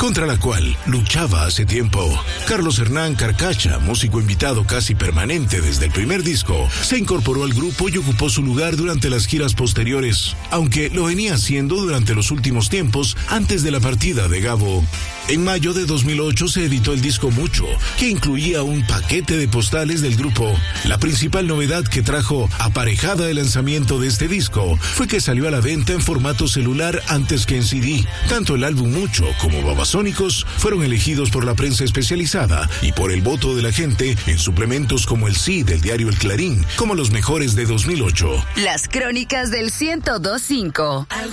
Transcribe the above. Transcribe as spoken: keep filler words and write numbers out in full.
contra la cual luchaba hace tiempo. Carlos Hernán Carcacha, músico invitado casi permanente desde el primer disco, se incorporó al grupo y ocupó su lugar durante las giras posteriores, aunque lo venía haciendo durante los últimos tiempos antes de la partida de Gabo. En mayo de dos mil ocho se editó el disco Mucho, que incluía un paquete de postales del grupo. La principal novedad que trajo aparejada el lanzamiento de este disco fue que salió a la venta en formato celular antes que en C D. Tanto el álbum Mucho como Babasónicos fueron elegidos por la prensa especializada y por el voto de la gente en suplementos como el Sí del diario El Clarín como los mejores de dos mil ocho. Las crónicas del ciento dos punto cinco.